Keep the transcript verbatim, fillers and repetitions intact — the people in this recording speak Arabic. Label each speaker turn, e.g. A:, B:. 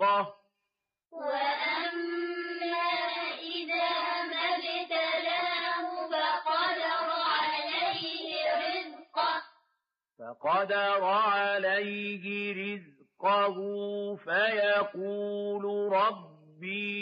A: رِزْقَهُ
B: وَأَمَّا إِذَا مَا ابْتَلَاهُ فَقَدَرَ عَلَيْهِ رِزْقَهُ
A: فَقَدَرَ عَلَيْهِ رِزْقَهُ فَيَقُولُ رَبِّي